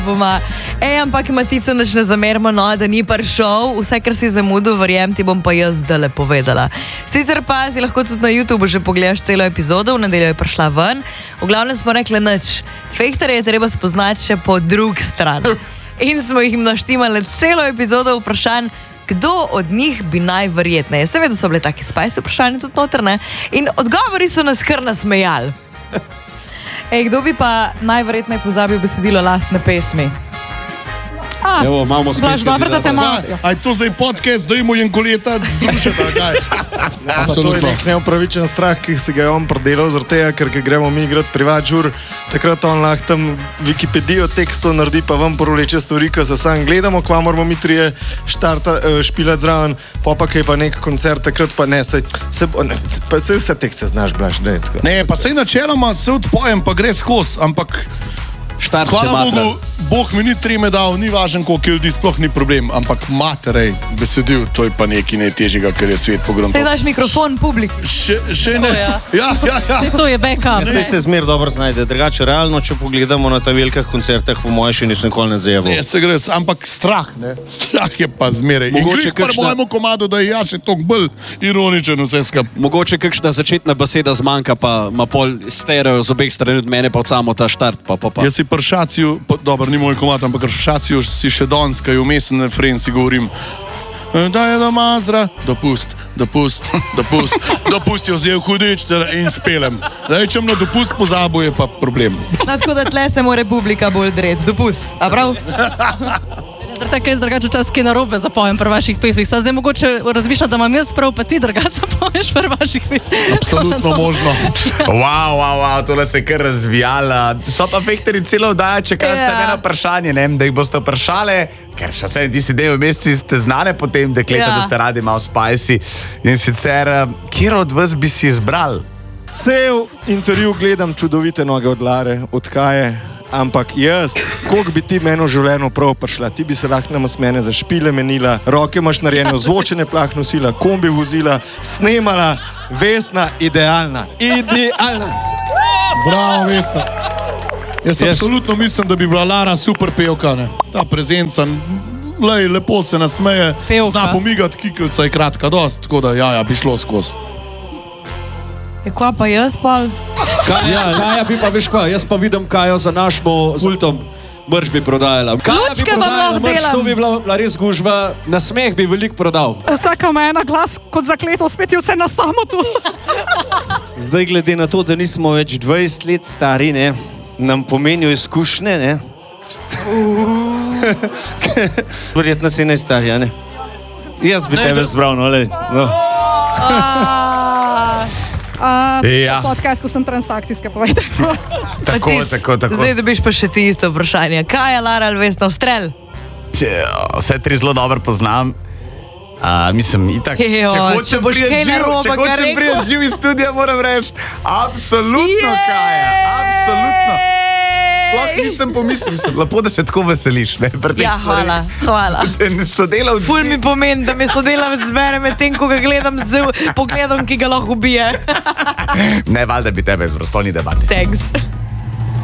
Ampak Matico nič ne zamerimo, da ni prišel, vse, kar si zamudil, verjem, ti bom pa jaz zdaj povedala. Sicer pa si lahko tudi na YouTube že pogledaš celo epizodo, v nedeljo je prišla ven. V glavnem smo rekli nič, fehterje je treba spoznati še po drugi strani. In smo jim naštimali celo epizodo vprašanj, kdo od njih bi najverjetneje. Seveda so bile take spice vprašanje tudi notrne in odgovori so nas kar nasmejali. Kdo bi pa najverjetneje pozabil besedilo lastne pesmi? Evo, imamo spet. Dobro, da te malo. Aj to zdaj podcast, da jim Jenkoleta zrušeta, kaj? To je nek neupravičen strah, ki si ga je on predelal zaradi tega, ker gremo mi igrati privat žur, takrat on lahko tam Wikipedijo tekstov naredi, pa vam poroleče stvari, ko se sam gledamo, kva moramo mi trije špilati zraven, pa kaj pa nek koncert, takrat pa ne, pa se vse tekste znaš, Blaž, ne, tako. Ne, pa sej načeloma se odpojem, pa gre skos, ampak hvala Bogu, Bog mi ni treme dal, ni važen, koliko ljudi, sploh ni problem, ampak materej besedil, to je pa nekaj najtežjega, ker je svet pogrom. Sej daš mikrofon publiki. Še ne. Ja. To je backup. Sej se zmer dobro znajde, drugače realno, če pogledamo na ta velikih koncertah, v moje še nisem nikoli ne zajeval. Ne, se gre, ampak strah, ne. Strah je pa zmeraj. Mogoče in glih mojemu komadu, da je ja še toliko bolj ironičen vse skap. Mogoče kakšna začetna beseda zmanjka, pa ima pol stereo z obeh strani od mene, pa od samo ta štart, pa. Jaz si pri Šaciju, dobro, ni moj komad, ampak v Šaciju si še danes, kaj vmesen refren si govorim. Da je doma zdra, dopust jo zdaj hudič in spelem. Zdaj, če na dopust pozabu, je pa problem. Tako da tle se mora publika bolj dreti. Dopust, a prav? Tako jaz drugače včasih narobe zapojem pri vaših pesmih. Zdaj mogoče razmišljam, da imam jaz prav, pa ti drugače zapoješ pri vaših pesmih. Absolutno možno. Wow, tole se je kar razvijala. So pa fehterji celo vdaja, čakajo se eno vprašanje, ne, da jih boste vprašali, ker še vse tisti dve meseci ste znane potem, dekleta, da ste radi malo spicy. In sicer, kjer od vas bi si izbral? Cel intervju gledam čudovite noge od Lare, od Kaje. Ampak jaz, koliko bi ti meni v življenju prav prišla, ti bi se lahko nama s mene za špile menila, roke imaš narejeno, zvočene plah nosila, kombi vozila, snemala, Vesna, idealna. Bravo, Vesna. Jaz absolutno mislim, da bi bila Lara super pevka, ne. Ta prezenca, lepo se nasmeje, zna pomigati, kiklica je kratka dost, tako da bi šlo skozi. Kva pa jaz, Pol? Kaja bi pa, veš kva, jaz pa vidim Kajo za našmo zultom, mrž bi prodajala. Ključke vam lahko delam. To bi bila res gužva, na smeh bi veliko prodal. Vsaka ima ena glas kot zakleto, spet je vse na samo tu. Zdaj, glede na to, da nismo več 20 let stari, ne, nam pomenijo izkušnje, ne. Verjetno si najstarja, ne. Jaz bi tebe zbral, no. V podcastu sem transakcijska, povejte. Tako. Zdaj dobiš pa še ti isto vprašanje. Kaja, Lara ali Vesna, Strel? Vse tri zelo dobro poznam. Mislim, itak, če hočem prijeti živ iz studija, moram reči, absolutno, Kaja, absolutno. Sploh nisem pomislil, lepo, da se tako veseliš. Ja, hvala. Sodelavci. Ful mi pomeni, da me sodelavec zbere med tem, ko ga gledam z pogledom, ki ga lahko ubije. Ne, valjda bi tebe izbral, spolni debati. Thanks.